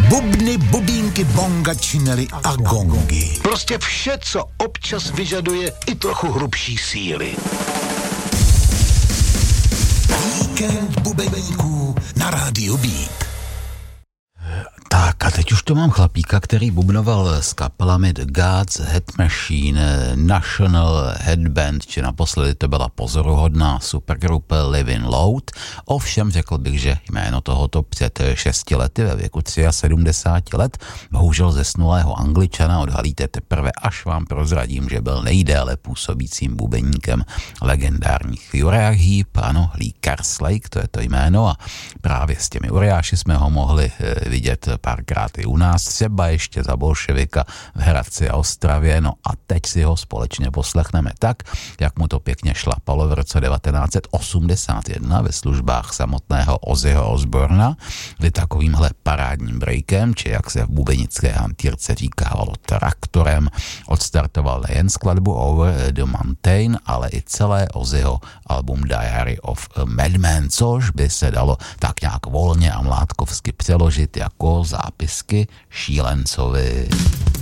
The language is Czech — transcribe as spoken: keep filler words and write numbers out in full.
Bubny, bubínky, bonga, činely a gongy. Prostě vše, co občas vyžaduje i trochu hrubší síly. Víkend bubeníků na rádiu Beat. Tak a teď už to mám chlapíka, který bubnoval s kapelami The Gods, Head Machine, National Headband, či naposledy to byla pozoruhodná supergrupa Living Loud. Ovšem řekl bych, že jméno tohoto před šesti lety ve věku sedmdesáti tři let bohužel zesnulého Angličana odhalíte teprve, až vám prozradím, že byl nejdéle působícím bubeníkem legendárních Uriah Heep, ano, Lee Kerslake, to je to jméno, a právě s těmi Uriáši jsme ho mohli vidět párkrát i u nás, třeba ještě za bolševika v Hradci a Ostravě, no a teď si ho společně poslechneme tak, jak mu to pěkně šlapalo v roce devatenáct set osmdesát jedna ve službách samotného Ozzyho Osbourna, kdy takovýmhle parádním breakem, či jak se v bubenické hantýrce říkávalo traktorem, odstartoval nejen skladbu Over the Mountain, ale i celé Ozzyho album Diary of a Madman, což by se dalo tak nějak volně a mládkovsky přeložit jako zápisky šílencovi.